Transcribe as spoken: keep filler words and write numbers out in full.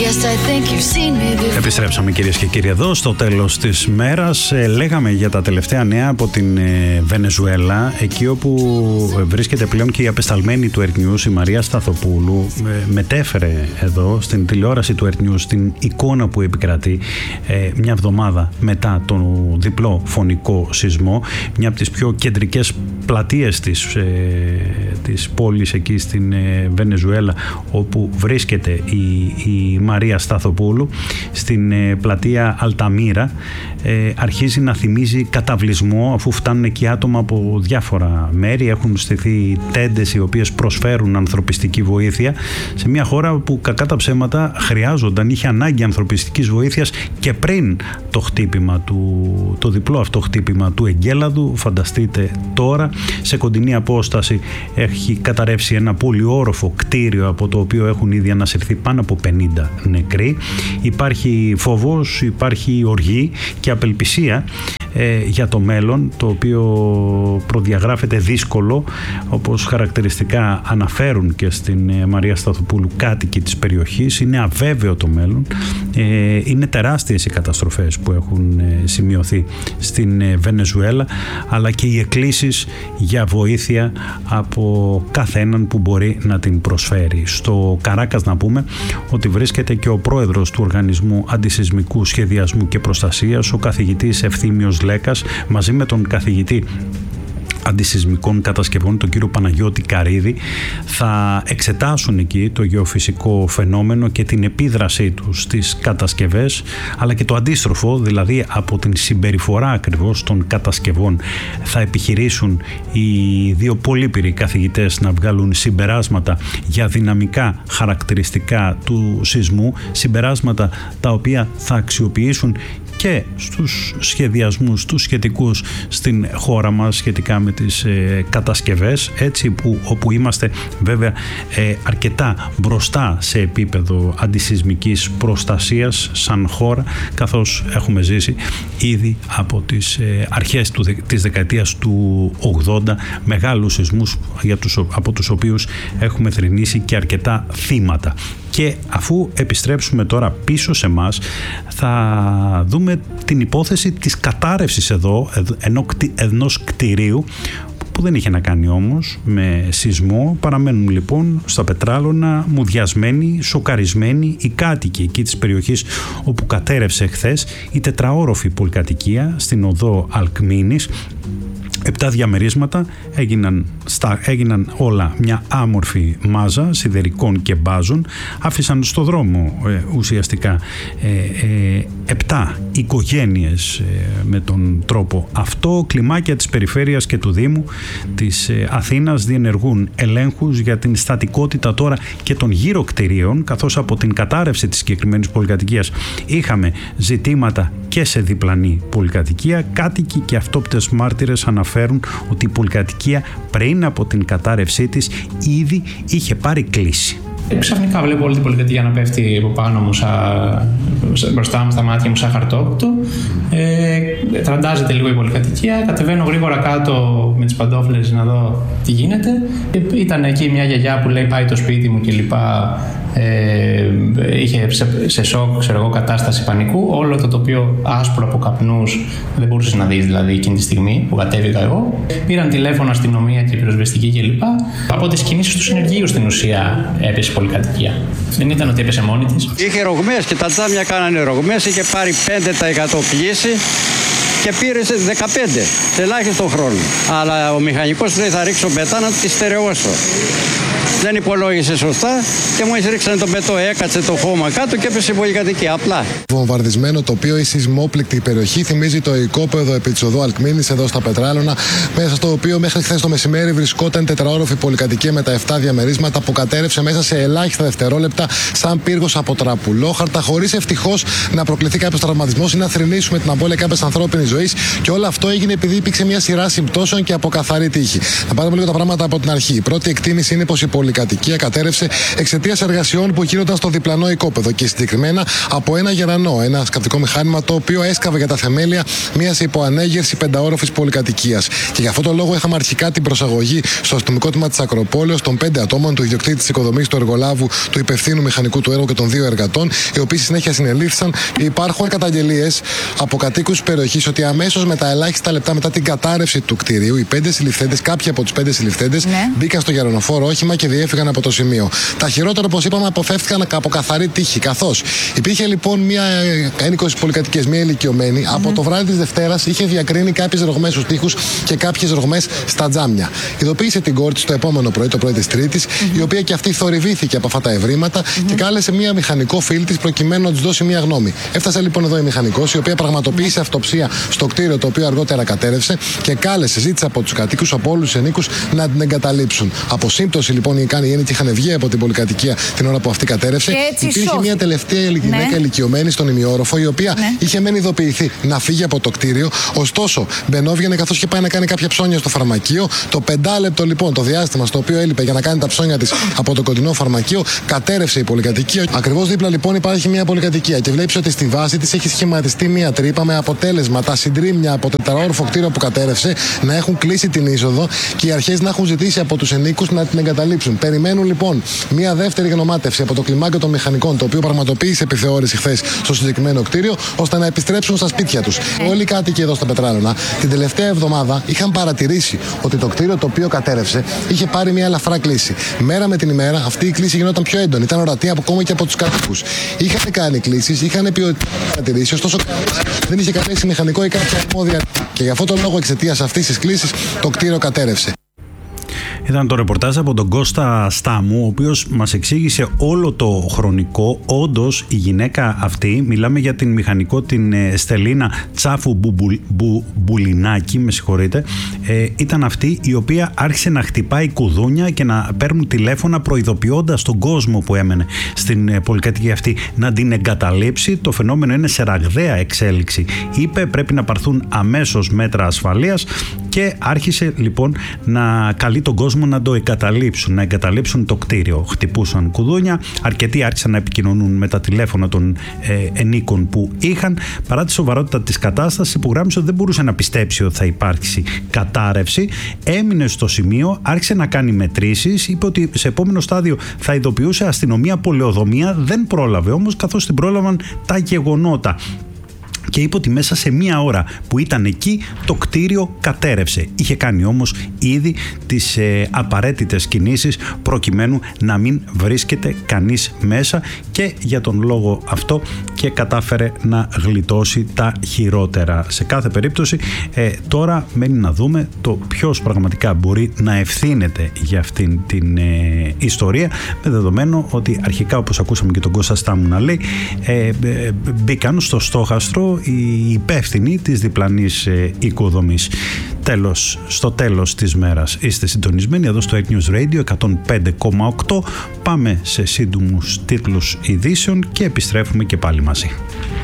Επιστρέψαμε κυρίες και κύριοι εδώ στο τέλος της μέρας. Ε, λέγαμε για τα τελευταία νέα από την ε, Βενεζουέλα, εκεί όπου βρίσκεται πλέον και η απεσταλμένη του Earth News, η Μαρία Σταθοπούλου, ε, μετέφερε εδώ στην τηλεόραση του Earth News την εικόνα που επικρατεί ε, μια εβδομάδα μετά τον διπλό φωνικό σεισμό, μια από τις πιο κεντρικές πλατείες της, ε, της πόλης εκεί στην ε, Βενεζουέλα, όπου βρίσκεται η, η Μαρία Σταθοπούλου, στην ε, πλατεία Αλταμίρα. Ε, αρχίζει να θυμίζει καταβλισμό, αφού φτάνουν εκεί άτομα από διάφορα μέρη. Έχουν στηθεί τέντες οι οποίες προσφέρουν ανθρωπιστική βοήθεια σε μια χώρα που κακά τα ψέματα χρειάζονταν, είχε ανάγκη ανθρωπιστικής βοήθειας και πριν το χτύπημα του, το διπλό αυτό χτύπημα του εγκέλαδου. Φανταστείτε τώρα, σε κοντινή απόσταση έχει καταρρεύσει ένα πολυόροφο κτίριο, από το οποίο έχουν ήδη ανασυρθεί πάνω από πενήντα νεκροί. Υπάρχει φόβος, υπάρχει οργή και απελπισία ε, για το μέλλον, το οποίο προδιαγράφεται δύσκολο, όπως χαρακτηριστικά αναφέρουν και στην ε, Μαρία Σταθοπούλου κάτοικοι της περιοχής. Είναι αβέβαιο το μέλλον, ε, είναι τεράστιες οι καταστροφές που έχουν ε, σημειωθεί στην ε, Βενεζουέλα, αλλά και οι εκκλήσεις για βοήθεια από καθέναν που μπορεί να την προσφέρει. Στο Καράκας να πούμε ότι βρίσκεται και ο πρόεδρος του Οργανισμού Αντισυσμικού Σχεδιασμού και Προστασίας, ο καθηγητής Ευθύμιος Λέκας, μαζί με τον καθηγητή αντισυσμικών κατασκευών, τον κύριο Παναγιώτη Καρίδη. Θα εξετάσουν εκεί το γεωφυσικό φαινόμενο και την επίδρασή του στις κατασκευές, αλλά και το αντίστροφο, δηλαδή από την συμπεριφορά ακριβώς των κατασκευών. Θα επιχειρήσουν οι δύο πολύπειροι καθηγητές να βγάλουν συμπεράσματα για δυναμικά χαρακτηριστικά του σεισμού, συμπεράσματα τα οποία θα αξιοποιήσουν και στους σχεδιασμούς τους σχετικούς στην χώρα μας σχετικά με τις ε, κατασκευές, έτσι που όπου είμαστε βέβαια ε, αρκετά μπροστά σε επίπεδο αντισυσμικής προστασίας σαν χώρα, καθώς έχουμε ζήσει ήδη από τις ε, αρχές του, της δεκαετίας του ογδόντα μεγάλους σεισμούς, για τους, από τους οποίους έχουμε θρηνήσει και αρκετά θύματα. Και αφού επιστρέψουμε τώρα πίσω σε μας, θα δούμε την υπόθεση της κατάρρευσης εδώ ενός κτηρίου που δεν είχε να κάνει όμως με σεισμό. Παραμένουν λοιπόν στα πετράλωνα μουδιασμένοι, σοκαρισμένοι οι κάτοικοι εκεί της περιοχής όπου κατέρευσε χθες η τετραόροφη πολυκατοικία στην οδό Αλκμίνης. Επτά διαμερίσματα έγιναν, στα, έγιναν όλα μια άμορφη μάζα σιδερικών και μπάζων. Άφησαν στο δρόμο ε, ουσιαστικά ε, ε, επτά οικογένειες ε, με τον τρόπο αυτό. Κλιμάκια της περιφέρειας και του Δήμου της ε, Αθήνας διενεργούν ελέγχους για την στατικότητα τώρα και των γύρω κτηρίων, καθώς από την κατάρρευση της συγκεκριμένης πολυκατοικίας είχαμε ζητήματα και σε διπλανή πολυκατοικία. Κάτοικοι και αυτόπτες μάρτυρες αναφέρουν ότι η πολυκατοικία πριν από την κατάρρευσή της ήδη είχε πάρει κλίση. Ξαφνικά βλέπω όλη την πολυκατοικία να πέφτει από πάνω μου, σαν, μπροστά μου στα μάτια μου, σαν χαρτόκουτο. Ε, τραντάζεται λίγο η πολυκατοικία. Κατεβαίνω γρήγορα κάτω με τις παντόφλες να δω τι γίνεται. Ε, ήταν εκεί μια γιαγιά που λέει πάει το σπίτι μου κλπ. Ε, είχε σε, σε σοκ, ξέρω εγώ, κατάσταση πανικού. Όλο το τοπίο άσπρο από καπνούς, δεν μπορούσες να δεις δηλαδή εκείνη τη στιγμή που κατέβηκα εγώ. Πήραν τηλέφωνο αστυνομία και πυροσβεστική κλπ. Από τις κινήσεις του συνεργείου στην ουσία έπεσε η πολυκατοικία. Δεν ήταν ότι έπεσε μόνη της. Είχε ρογμές και τα τζάμια κάνανε ρογμές, είχε πάρει πέντε τοις εκατό πλήση και πήρε δεκαπέντε τοις εκατό σε ελάχιστο χρόνο. Αλλά ο μηχανικός λέει θα ρίξω πετά να τη στερεώσω. Δεν υπολόγισε σωστά και μόλις ρίξανε τον πετό, έκατσε το χώμα κάτω και έπεσε η πολυκατοικία. Απλά. Βομβαρδισμένο τοπίο, η σεισμόπληκτη περιοχή θυμίζει το οικόπεδο επί της οδού Αλκμίνης εδώ στα Πετράλωνα, μέσα στο οποίο μέχρι χθες το μεσημέρι βρισκόταν τετραόροφη πολυκατοικία με τα επτά διαμερίσματα που κατέρευσε μέσα σε ελάχιστα δευτερόλεπτα σαν πύργος από τραπουλόχαρτα, χωρίς ευτυχώς να προκληθεί κάποιος τραυματισμός ή να θρηνήσουμε την απώλεια κάποιας ανθρώπινης ζωής. Και όλο αυτό έγινε επειδή υπήρξε μια σειρά συμπτώσεων και από καθαρή τύχη. Θα πάρουμε λίγο τα πράγματα από την αρχή. Η πρώτη εκτίμηση είναι πως η πολυκατοικία πολυκατοικία κατέρευσε εξαιτίας εργασιών που γίνονταν στο διπλανό οικόπεδο και συγκεκριμένα από ένα γερανό, ένα σκαφτικό μηχάνημα το οποίο έσκαβε για τα θεμέλια μιας υποανέγερση πενταόροφης πολυκατοικίας. Και για αυτό το λόγο είχαμε αρχικά την προσαγωγή στο αστυνομικό τμήμα της Ακροπόλεως των πέντε ατόμων, του ιδιοκτήτη της οικοδομής, του εργολάβου, του υπευθύνου μηχανικού του έργου και των δύο εργατών, οι οποίοι στη συνέχεια συνελήφθησαν. Υπάρχουν καταγγελίες από κατοίκους της περιοχής ότι αμέσως με τα ελάχιστα λεπτά μετά την κατάρρευση του κτηρίου, οι πέντε συλληφθέντες, κάποιοι από τους πέντε συλληφθέντες, ναι, μπήκαν στο γερονοφόρο όχημα και διέφυγαν από το σημείο. Τα χειρότερα, όπως είπαμε, αποφεύθηκαν από καθαρή τύχη. Καθώς υπήρχε λοιπόν μια ένικος πολυκατοικίας, μια ηλικιωμένη, mm-hmm. από το βράδυ της Δευτέρας είχε διακρίνει κάποιες ρογμές στους τοίχους και κάποιες ρογμές στα τζάμια. Ειδοποίησε την κόρη της το επόμενο πρωί, το πρωί της Τρίτης, mm-hmm. η οποία και αυτή θορυβήθηκε από αυτά τα ευρήματα mm-hmm. και κάλεσε μια μηχανικό φίλη της προκειμένου να της δώσει μια γνώμη. Έφτασε λοιπόν εδώ η μηχανικός, η οποία πραγματοποίησε αυτοψία στο κτίριο το οποίο αργότερα κατέρευσε και κάλεσε, ζήτησε από τους κατοίκους, από όλους τους ενίκους να την εγκαταλείψουν. Από σύμπτωση λοιπόν οι ένικοι είχαν βγει από την πολυκατοικία την ώρα που αυτή κατέρευσε. Υπήρχε σώθη. μια τελευταία γυναίκα ναι. ηλικιωμένη στον ημιόροφο, η οποία ναι. είχε μεν ειδοποιηθεί να φύγει από το κτίριο. Ωστόσο, μπαινόβγαινε καθώς είχε πάει να κάνει κάποια ψώνια στο φαρμακείο. Το πεντάλεπτο λοιπόν, το διάστημα στο οποίο έλειπε για να κάνει τα ψώνια της από το κοντινό φαρμακείο, κατέρευσε η πολυκατοικία. Ακριβώς δίπλα λοιπόν υπάρχει μια πολυκατοικία και βλέπεις ότι στη βάση της έχει σχηματιστεί μια τρύπα με αποτέλεσμα τα συντρίμμια από τετραόροφο κτίριο που κατέρευσε να έχουν κλείσει την είσοδο και οι αρχές να έχουν ζητήσει από τους ενίκους να την εγκαταλείψουν. Περιμένουν λοιπόν μια δεύτερη γνωμάτευση από το κλιμάκιο των μηχανικών, το οποίο πραγματοποίησε επιθεώρηση χθες στο συγκεκριμένο κτίριο, ώστε να επιστρέψουν στα σπίτια τους. Ε. Όλοι οι κάτοικοι εδώ στα Πετράλωνα την τελευταία εβδομάδα είχαν παρατηρήσει ότι το κτίριο το οποίο κατέρευσε είχε πάρει μια ελαφρά κλίση. Μέρα με την ημέρα αυτή η κλίση γινόταν πιο έντονη, ήταν ορατή ακόμα και από τους κατοίκους. Είχαν κάνει κλίσεις, είχαν παρατηρήσει, ωστόσο δεν είχε καλέσει μηχανικό ή κάποια αρμόδια. Και για αυτό το λόγο, εξαιτίας αυτής της κλίσης, το κτίριο κατέρευσε. Ήταν το ρεπορτάζ από τον Κώστα Στάμου, ο οποίος μας εξήγησε όλο το χρονικό. Όντως η γυναίκα αυτή, μιλάμε για την μηχανικό την Στελίνα Τσάφου Μπουμπου, Μπου, Μπουλινάκη, με συγχωρείτε, ε, ήταν αυτή η οποία άρχισε να χτυπάει κουδούνια και να παίρνουν τηλέφωνα προειδοποιώντας τον κόσμο που έμενε στην πολυκατοικία αυτή να την εγκαταλείψει. Το φαινόμενο είναι σε ραγδαία εξέλιξη. Είπε πρέπει να πάρθουν αμέσως μέτρα ασφαλείας και άρχισε λοιπόν να καλεί τον κόσμο να το εγκαταλείψουν, να εγκαταλείψουν το κτίριο. Χτυπούσαν κουδούνια, αρκετοί άρχισαν να επικοινωνούν με τα τηλέφωνα των ε, ενίκων που είχαν. Παρά τη σοβαρότητα της κατάστασης, υπογράμμισε ότι δεν μπορούσε να πιστέψει ότι θα υπάρξει κατάρρευση. Έμεινε στο σημείο, άρχισε να κάνει μετρήσεις, είπε ότι σε επόμενο στάδιο θα ειδοποιούσε αστυνομία, πολεοδομία. Δεν πρόλαβε όμως, καθώς την πρόλαβαν τα γεγονότα. Και είπε ότι μέσα σε μία ώρα που ήταν εκεί το κτίριο κατέρευσε. Είχε κάνει όμως ήδη τις ε, απαραίτητες κινήσεις προκειμένου να μην βρίσκεται κανείς μέσα και για τον λόγο αυτό και κατάφερε να γλιτώσει τα χειρότερα. Σε κάθε περίπτωση ε, τώρα μένει να δούμε το ποιος πραγματικά μπορεί να ευθύνεται για αυτήν την ε, ιστορία, με δεδομένο ότι αρχικά, όπως ακούσαμε και τον Κώστα Στάμου να λέει, ε, ε, μπήκαν στο στόχαστρο οι υπεύθυνοι της διπλανής ε, οικοδομής. Τέλος, στο τέλος της μέρας είστε συντονισμένοι εδώ στο Air News Radio εκατόν πέντε κόμμα οκτώ. Πάμε σε σύντομους τίτλους ειδήσεων και επιστρέφουμε και πάλι μαζί.